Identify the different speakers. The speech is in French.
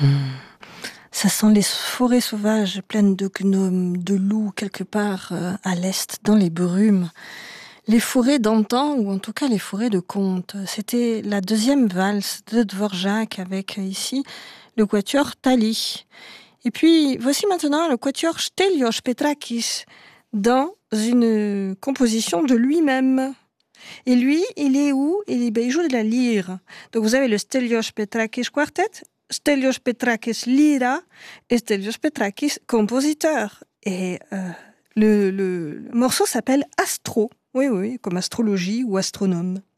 Speaker 1: Ça sent les forêts sauvages pleines de gnomes, de loups quelque part à l'est, dans les brumes. Les forêts d'antan, ou en tout cas les forêts de conte. C'était la deuxième valse de Dvorak avec ici le quatuor Thalie. Et puis voici maintenant le quatuor Stelios Petrakis dans une composition de lui-même. Et lui, il est où? Il joue de la lyre. Donc vous avez le Stelios Petrakis Quartet, Stelios Petrakis Lyra et Stelios Petrakis compositeur. Et le morceau s'appelle Astro. Oui, comme astrologie ou astronome.